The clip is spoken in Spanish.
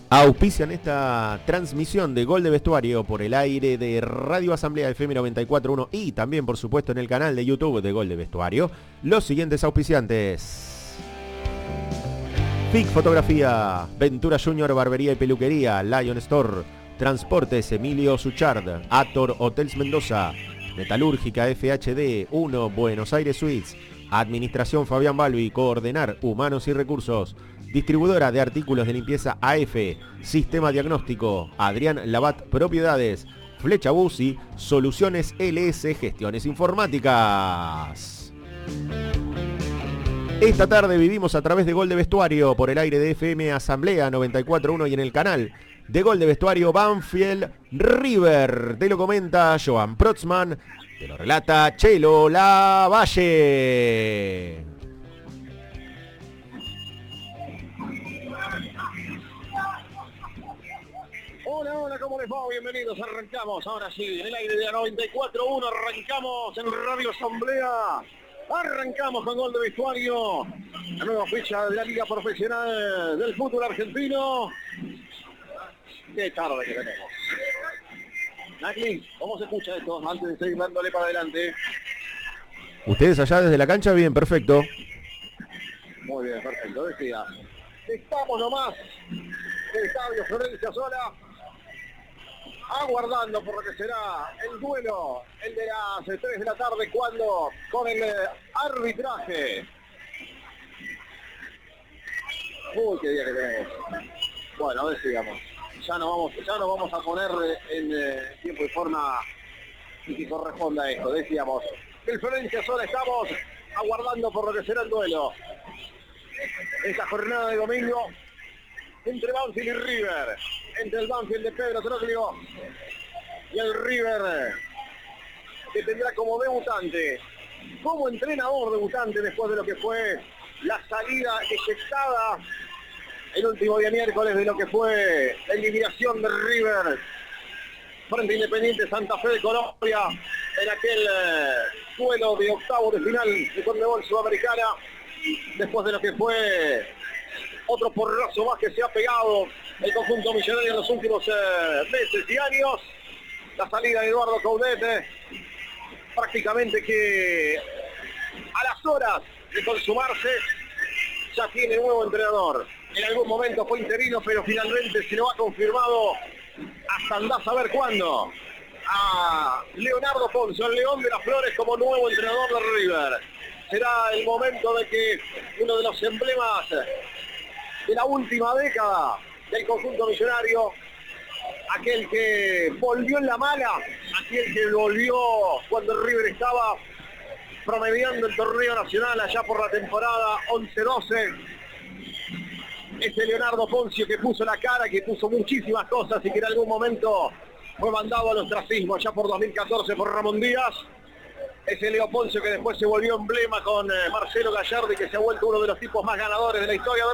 Auspician esta transmisión de Gol de Vestuario por el aire de Radio Asamblea FM 94.1 y también, por supuesto, en el canal de YouTube de Gol de Vestuario, los siguientes auspiciantes: FIC Fotografía, Ventura Junior Barbería y Peluquería, Lion Store, Transportes Emilio Suchard, Ator Hotels Mendoza, Metalúrgica FHD 1 Buenos Aires Suites, Administración Fabián Balbi, Coordenar Humanos y Recursos, Distribuidora de Artículos de Limpieza AF, Sistema Diagnóstico, Adrián Labat Propiedades, Flecha Busi, Soluciones LS Gestiones Informáticas. Esta tarde vivimos a través de Gol de Vestuario por el aire de FM Asamblea 94.1 y en el canal de Gol de Vestuario Banfield River. Te lo comenta Joan Protzman, te lo relata Chelo Lavalle. Hola, ¿cómo les va? Bienvenidos, arrancamos ahora sí, en el aire de la 94.1, arrancamos en Radio Asamblea, arrancamos con Gol de Vestuario, la nueva fecha de la Liga Profesional del Fútbol Argentino. Qué tarde que tenemos. Nagli, ¿cómo se escucha esto antes de seguir dándole para adelante? Ustedes allá desde la cancha, bien, perfecto. Muy bien, perfecto, decía. Estamos nomás el estadio Florencia Sola, aguardando por lo que será el duelo, el de las 3 de la tarde, cuando con el arbitraje. Uy, qué día que tenemos. Bueno, decíamos, ya nos vamos a poner en tiempo y forma y que corresponda a esto. Decíamos, el Florencia Sola estamos aguardando por lo que será el duelo. Esta jornada de domingo entre Banfield y River, entre el Banfield de Pedro Troglio y el River que tendrá como debutante, como entrenador debutante después de lo que fue la salida eyectada el último día miércoles de lo que fue la eliminación de River frente a Independiente Santa Fe de Colombia en aquel duelo de octavo de final de Conmebol Sudamericana, después de lo que fue otro porrazo más que se ha pegado el conjunto millonario en los últimos meses y años. La salida de Eduardo Caudete, prácticamente que a las horas de consumarse ya tiene nuevo entrenador. En algún momento fue interino, pero finalmente se lo ha confirmado hasta andar a saber cuándo a Leonardo Poncio, el León de las Flores, como nuevo entrenador de River. Será el momento de que uno de los emblemas de la última década del conjunto millonario, aquel que volvió en la mala, aquel que volvió cuando el River estaba promediando el torneo nacional allá por la temporada 11-12, este Leonardo Poncio que puso la cara, que puso muchísimas cosas y que en algún momento fue mandado al ostracismo allá por 2014 por Ramón Díaz. Ese Leo Poncio que después se volvió emblema con Marcelo Gallardo y que se ha vuelto uno de los tipos más ganadores de la historia de